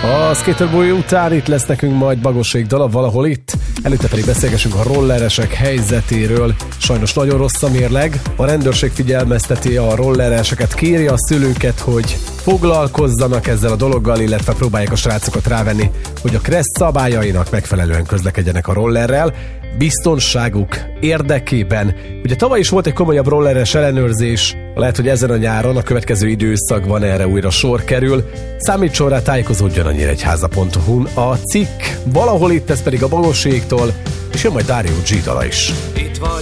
A Skaterboy után itt lesz nekünk majd Bagosék dala valahol itt. Előtte pedig beszélgessünk a rolleresek helyzetéről. Sajnos nagyon rossz a mérleg. A rendőrség figyelmezteti a rollereseket, kéri a szülőket, hogy foglalkozzanak ezzel a dologgal, illetve próbálják a srácokat rávenni, hogy a Kressz szabályainak megfelelően közlekedjenek a rollerrel, biztonságuk érdekében. Ugye tavaly is volt egy komolyabb rolleres ellenőrzés, lehet, hogy ezen a nyáron, a következő időszakban erre újra sor kerül. Számítson rá, tájékozódjon a nyíregyháza.hu-n a cikk. Valahol itt, ez pedig a Bagoséktól, és jön majd Dario G dala is.